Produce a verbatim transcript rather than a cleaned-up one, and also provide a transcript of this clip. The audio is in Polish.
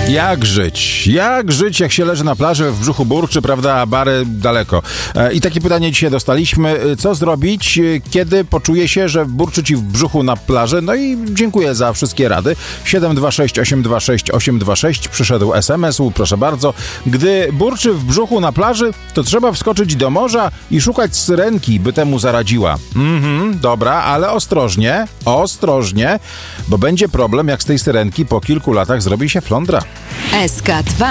Jak żyć? Jak żyć, jak się leży na plaży, w brzuchu burczy, prawda, a bary daleko? E, I takie pytanie dzisiaj dostaliśmy. Co zrobić, kiedy poczuje się, że burczy ci w brzuchu na plaży? No i dziękuję za wszystkie rady. siedem dwa sześć osiem dwa sześć osiem dwa sześć przyszedł es em es u, proszę bardzo. Gdy burczy w brzuchu na plaży, to trzeba wskoczyć do morza i szukać syrenki, by temu zaradziła. Mhm, dobra, ale ostrożnie, ostrożnie, bo będzie problem, jak z tej syrenki po kilku latach zrobi się flądra. S K dwa